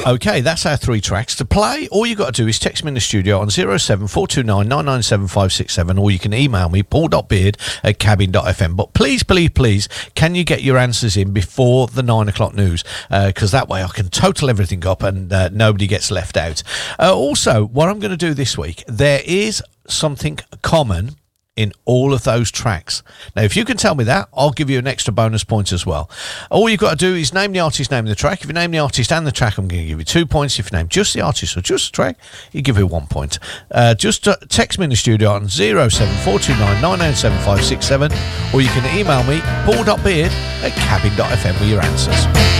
Okay, that's our 3 tracks. To play, all you got to do is text me in the studio on 07429 997 567, or you can email me, paul.beard@cabin.fm. But please, can you get your answers in before the 9 o'clock news? Because that way I can total everything up and nobody gets left out. Also, what I'm going to do this week, there is something common in all of those tracks. Now, if you can tell me that, I'll give you an extra bonus point as well. All you've got to do is name the artist, name the track. If you name the artist and the track, I'm going to give you 2 points. If you name just the artist or just the track, you give you 1 point. Just text me in the studio on 07429 997 567, or you can email me, paul.beard@cabin.fm with your answers.